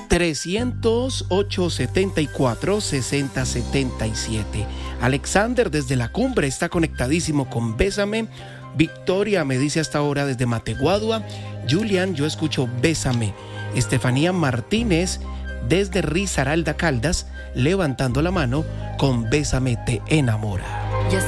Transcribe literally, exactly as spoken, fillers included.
trescientos ocho, setenta y cuatro, sesenta setenta y siete. Alexander desde La Cumbre está conectadísimo con Bésame. Victoria me dice hasta ahora desde Mateguadua. Julian, yo escucho Bésame. Estefanía Martínez desde Risaralda, Caldas, levantando la mano con Bésame te enamora.